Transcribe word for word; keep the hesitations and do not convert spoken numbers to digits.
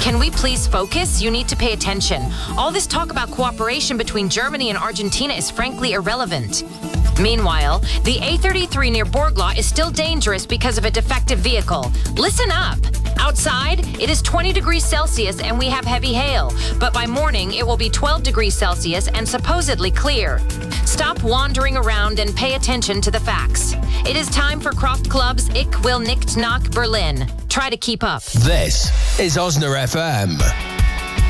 Can we please focus? You need to pay attention. All this talk about cooperation between Germany and Argentina is frankly irrelevant. Meanwhile, the A thirty-three near Borgla is still dangerous because of a defective vehicle. Listen up. Outside, it is twenty degrees Celsius and we have heavy hail. But by morning, it will be twelve degrees Celsius and supposedly clear. Stop wandering around and pay attention to the facts. It is time for Croft Club's Ich will nicht nach Berlin. Try to keep up. This is Osna F M.